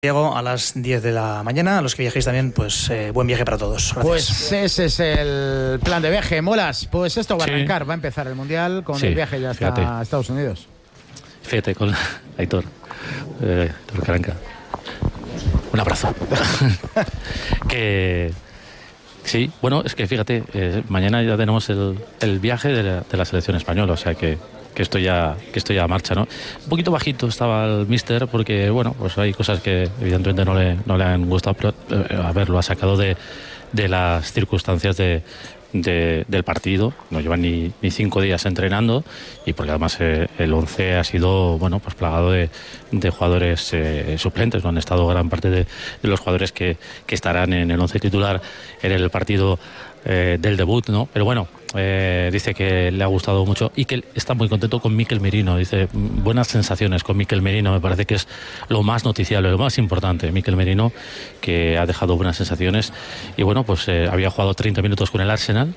Diego, a las 10 de la mañana. A los que viajéis también, pues buen viaje para todos. Gracias. Pues ese es el plan de viaje. Molas, pues esto va a arrancar, va a empezar el Mundial con el viaje ya hasta Estados Unidos. Fíjate, con Aitor Caranca. Un abrazo. Que sí, bueno, es que fíjate, mañana ya tenemos el viaje de la selección española, o sea que esto ya marcha, ¿no? Un poquito bajito estaba el míster porque, bueno, pues hay cosas que evidentemente no le han gustado, pero a ver, lo ha sacado de las circunstancias del partido. No llevan ni 5 días entrenando y porque además el 11 ha sido, bueno, pues plagado de jugadores suplentes. No han estado gran parte de los jugadores que estarán en el 11 titular en el partido del debut, ¿no? Pero bueno, dice que le ha gustado mucho y que está muy contento con Mikel Merino. Dice, buenas sensaciones con Mikel Merino, me parece que es lo más noticiable, lo más importante. Mikel Merino, que ha dejado buenas sensaciones y bueno, pues había jugado 30 minutos con el Arsenal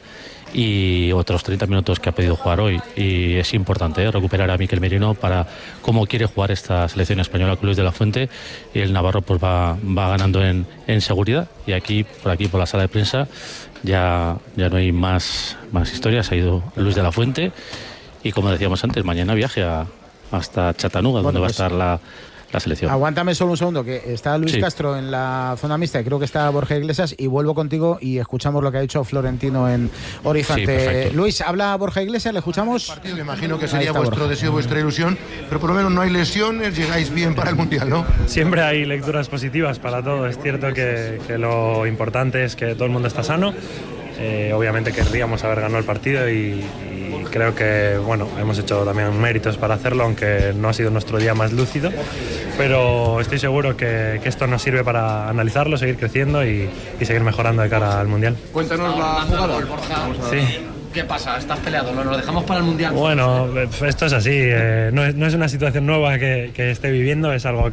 y otros 30 minutos que ha podido jugar hoy, y es importante recuperar a Mikel Merino para cómo quiere jugar esta selección española con Luis de la Fuente, y el navarro pues va ganando en seguridad, y por la sala de prensa ya no hay más historias. Ha ido Luis de la Fuente y, como decíamos antes, mañana viaje hasta Chattanooga, donde va a estar la selección. Aguántame solo un segundo, que está Luis Castro en la zona mixta y creo que está Borja Iglesias, y vuelvo contigo y escuchamos lo que ha dicho Florentino en Horizonte. Sí, Luis, habla Borja Iglesias, le escuchamos. Partido que imagino que sería vuestro deseo, vuestra ilusión, pero por lo menos no hay lesiones, llegáis bien para el Mundial, ¿no? Siempre hay lecturas positivas para todo. Es cierto que lo importante es que todo el mundo está sano. Obviamente querríamos haber ganado el partido y creo que, bueno, hemos hecho también méritos para hacerlo, aunque no ha sido nuestro día más lúcido, pero estoy seguro que esto nos sirve para analizarlo, seguir creciendo y seguir mejorando de cara al Mundial. Cuéntanos la jugada. Sí. ¿Qué pasa? ¿Estás peleado? ¿Nos lo dejamos para el Mundial? Bueno, esto es así. No es una situación nueva que esté viviendo, es algo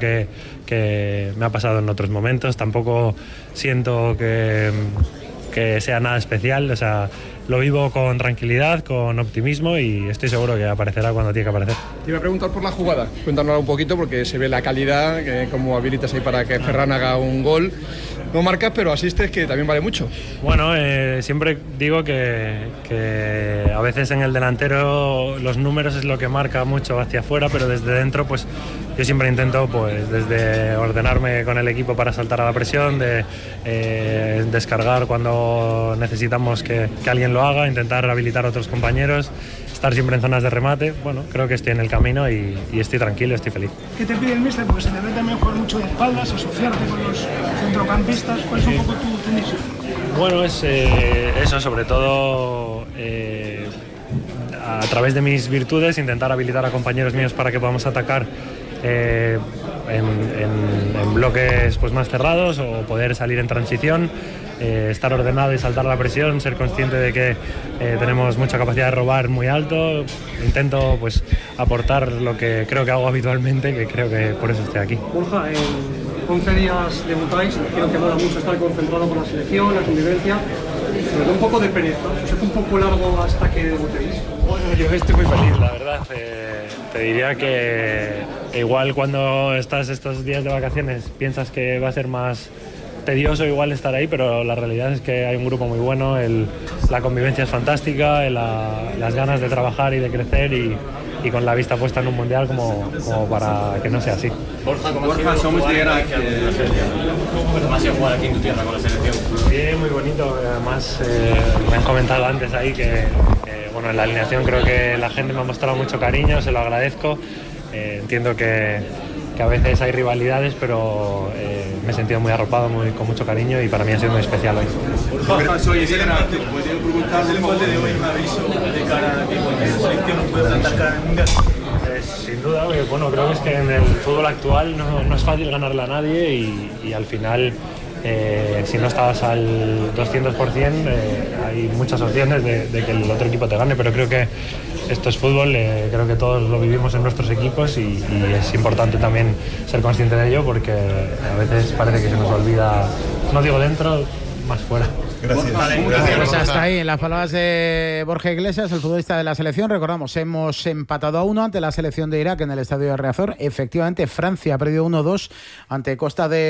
que me ha pasado en otros momentos. Tampoco siento que sea nada especial, o sea, lo vivo con tranquilidad, con optimismo, y estoy seguro que aparecerá cuando tiene que aparecer. Te iba a preguntar por la jugada, cuéntanos un poquito, porque se ve la calidad, cómo habilitas ahí para que Ferran haga un gol. No marcas, pero asistes, que también vale mucho. Bueno, siempre digo que a veces en el delantero los números es lo que marca mucho hacia afuera, pero desde dentro pues yo siempre intento, pues, desde ordenarme con el equipo para saltar a la presión, de descargar cuando necesitamos que alguien lo haga, intentar habilitar a otros compañeros, estar siempre en zonas de remate. Bueno, creo que estoy en el camino y estoy tranquilo, estoy feliz. ¿Qué te pide el míster? Porque se te ve también jugar mucho de espaldas, asociarte con los centrocampistas. ¿Cuál es un poco tu tendencia? Bueno, es eso, sobre todo a través de mis virtudes, intentar habilitar a compañeros míos para que podamos atacar en bloques pues más cerrados, o poder salir en transición, estar ordenado y saltar la presión, ser consciente de que tenemos mucha capacidad de robar muy alto. Intento pues aportar lo que creo que hago habitualmente, que creo que por eso estoy aquí. Borja, en 11 días debutáis, creo que mola mucho estar concentrado con la selección, la convivencia, pero da un poco de pereza, os hace un poco largo hasta que debutéis. Bueno, yo estoy muy feliz, la verdad. Te diría que igual cuando estás estos días de vacaciones piensas que va a ser más tedioso igual estar ahí, pero la realidad es que hay un grupo muy bueno, la convivencia es fantástica, las ganas de trabajar y de crecer, y con la vista puesta en un Mundial como para que no sea así. Borja, somos tierra aquí en la selección. ¿Cómo ha sido jugar aquí en tu tierra con la selección? Sí, muy bonito. Además, me han comentado antes ahí que bueno, en la alineación creo que la gente me ha mostrado mucho cariño, se lo agradezco. Entiendo que a veces hay rivalidades, pero me he sentido muy arropado, con mucho cariño, y para mí ha sido muy especial hoy. Borja, soy Sierra, ¿puedo preguntar el empate de hoy un aviso de cara a que cualquier selección nos puede plantar cara en el Mundial? Sin duda, bueno, creo que es que en el fútbol actual no es fácil ganarle a nadie, y al final si no estás al 200%, hay muchas opciones de que el otro equipo te gane, pero creo que esto es fútbol, creo que todos lo vivimos en nuestros equipos, y es importante también ser consciente de ello, porque a veces parece que se nos olvida, no digo dentro, más fuera. Gracias. Pues hasta ahí, en las palabras de Borja Iglesias, el futbolista de la selección. Recordamos, hemos empatado 1 ante la selección de Irak en el estadio de Riazor. Efectivamente, Francia ha perdido 1-2 ante Costa de